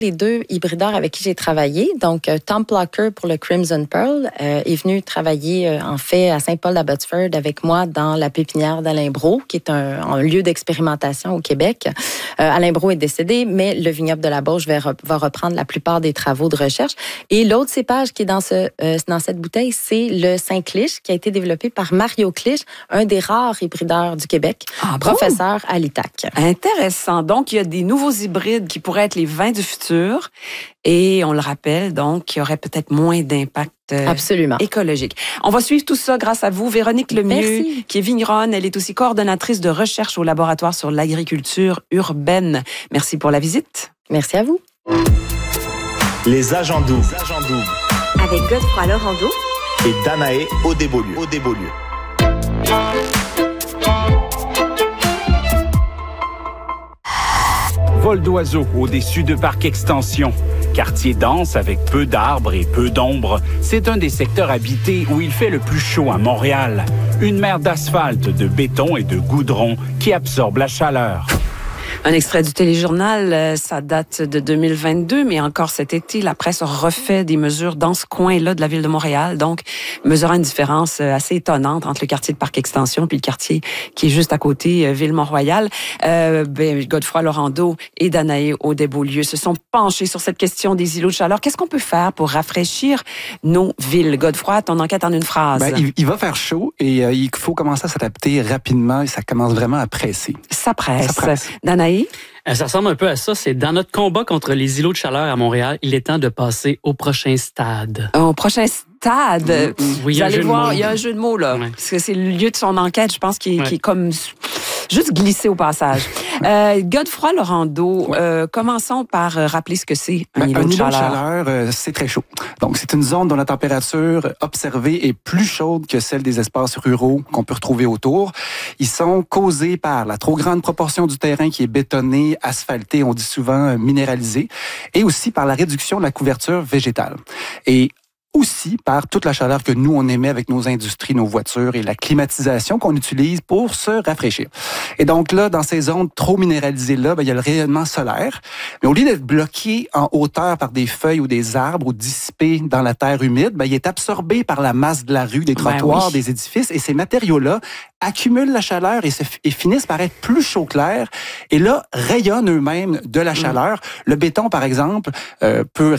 Les deux hybrideurs avec qui j'ai travaillé, donc Tom Blocker pour le Crimson Pearl, est venu travailler en fait à Saint-Paul-d'Abbotsford avec moi dans la pépinière d'Alain Brault, qui est un lieu d'expérimentation au Québec. Alain Brault est décédé, mais le vignoble de la Beauce va reprendre la plupart des travaux de recherche. Et l'autre cépage qui est dans cette bouteille, c'est le Saint-Clich, qui a été développé par Mario Clich, un des rares hybrideurs du Québec, professeur à l'ITAC. Intéressant. Donc, il y a des nouveaux hybrides qui pourraient être les vins du futur. Et on le rappelle, donc, il y aurait peut-être moins d'impact écologique. On va suivre tout ça grâce à vous. Véronique Lemieux, qui est vigneronne, elle est aussi coordonnatrice de recherche au laboratoire sur l'agriculture urbaine. Merci pour la visite. Merci à vous. Les agents doubles. Avec Godefroy Lorando et Danae Audébolieu. Vol d'oiseaux au-dessus de parcs extension. Quartier dense avec peu d'arbres et peu d'ombre, c'est un des secteurs habités où il fait le plus chaud à Montréal. Une mer d'asphalte, de béton et de goudron qui absorbe la chaleur. Un extrait du téléjournal, ça date de 2022, mais encore cet été, la presse refait des mesures dans ce coin-là de la ville de Montréal, donc mesurant une différence assez étonnante entre le quartier de Parc Extension puis le quartier qui est juste à côté, Ville-Mont-Royal. Godefroy Lorando et Danae Audébolieu se sont penchés sur cette question des îlots de chaleur. Qu'est-ce qu'on peut faire pour rafraîchir nos villes? Godefroy, ton enquête en une phrase. Il va faire chaud et il faut commencer à s'adapter rapidement et ça commence vraiment à presser. Ça presse. Danae? Ça ressemble un peu à ça. C'est dans notre combat contre les îlots de chaleur à Montréal, il est temps de passer au prochain stade. Au prochain stade? Oui, vous allez voir, il y a un jeu de mots, là. Ouais. Parce que c'est le lieu de son enquête, je pense, qui est comme juste glissé au passage. Godefroy Lorando, commençons par rappeler ce que c'est un îlot de chaleur. C'est très chaud. Donc, c'est une zone dont la température observée est plus chaude que celle des espaces ruraux qu'on peut retrouver autour. Ils sont causés par la trop grande proportion du terrain qui est bétonné, asphalté, on dit souvent minéralisé, et aussi par la réduction de la couverture végétale. Et aussi par toute la chaleur que nous, on émet avec nos industries, nos voitures et la climatisation qu'on utilise pour se rafraîchir. Et donc là, dans ces zones trop minéralisées-là, il y a le rayonnement solaire. Mais au lieu d'être bloqué en hauteur par des feuilles ou des arbres ou dissipé dans la terre humide, il est absorbé par la masse de la rue, des trottoirs, des édifices. Et ces matériaux-là accumulent la chaleur et finissent par être plus chaud clair. Et là, rayonnent eux-mêmes de la chaleur. Le béton, par exemple, peut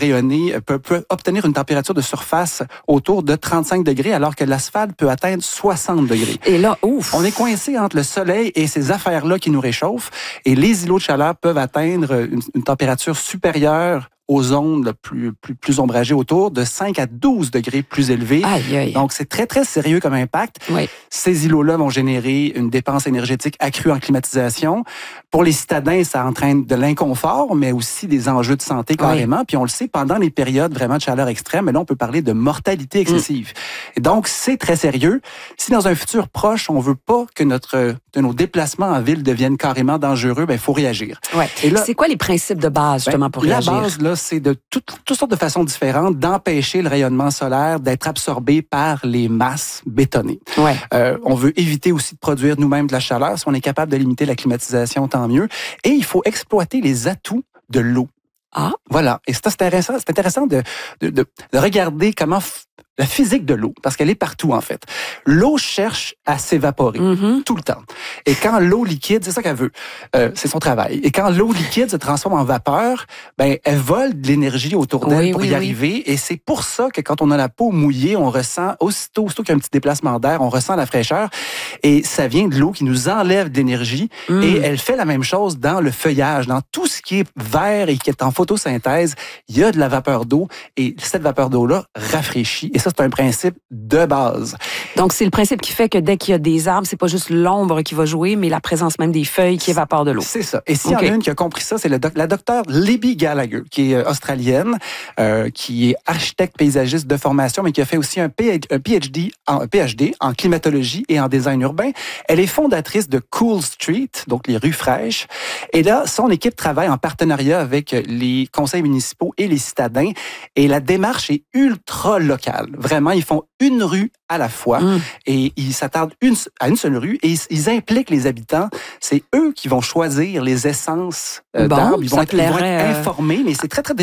obtenir une température de surface autour de 35 degrés, alors que l'asphalte peut atteindre 60 degrés. Et là, on est coincé entre le soleil et ces affaires-là qui nous réchauffent. Et les îlots de chaleur peuvent atteindre une température supérieure aux zones plus ombragées autour, de 5 à 12 degrés plus élevés. Aïe, aïe. Donc, c'est très, très sérieux comme impact. Oui. Ces îlots-là vont générer une dépense énergétique accrue en climatisation. Pour les citadins, ça entraîne de l'inconfort, mais aussi des enjeux de santé carrément. Oui. Puis on le sait, pendant les périodes vraiment de chaleur extrême, là, on peut parler de mortalité excessive. Et donc, c'est très sérieux. Si dans un futur proche, on veut pas que nos déplacements en ville deviennent carrément dangereux, il faut réagir. Ouais. Et là, c'est quoi les principes de base, justement, pour réagir? La base, là, c'est de toutes sortes de façons différentes d'empêcher le rayonnement solaire d'être absorbé par les masses bétonnées. Ouais. On veut éviter aussi de produire nous-mêmes de la chaleur. Si on est capable de limiter la climatisation, tant mieux. Et il faut exploiter les atouts de l'eau. Ah. Voilà. Et c'est intéressant de regarder comment la physique de l'eau, parce qu'elle est partout, en fait. L'eau cherche à s'évaporer tout le temps. Et quand l'eau liquide, c'est ça qu'elle veut. C'est son travail. Et quand l'eau liquide se transforme en vapeur, elle vole de l'énergie autour d'elle pour y arriver. Et c'est pour ça que quand on a la peau mouillée, on ressent, aussitôt qu'il y a un petit déplacement d'air, on ressent la fraîcheur. Et ça vient de l'eau qui nous enlève de l'énergie. Et elle fait la même chose dans le feuillage. Dans tout ce qui est vert et qui est en photosynthèse, il y a de la vapeur d'eau. Et cette vapeur d'eau-là rafraîchit. Et ça, c'est un principe de base. Donc, c'est le principe qui fait que dès qu'il y a des arbres, c'est pas juste l'ombre qui va jouer, mais la présence même des feuilles qui évaporent de l'eau. C'est ça. Et s'il y en a une qui a compris ça, c'est la docteure Libby Gallagher, qui est australienne, qui est architecte paysagiste de formation, mais qui a fait aussi un PhD en climatologie et en design urbain. Elle est fondatrice de Cool Street, donc les rues fraîches. Et là, son équipe travaille en partenariat avec les conseils municipaux et les citadins. Et la démarche est ultra locale. Vraiment, ils font une rue à la fois et ils s'attardent à une seule rue et ils impliquent les habitants. C'est eux qui vont choisir les essences d'arbres. Ils vont être informés, mais c'est très, très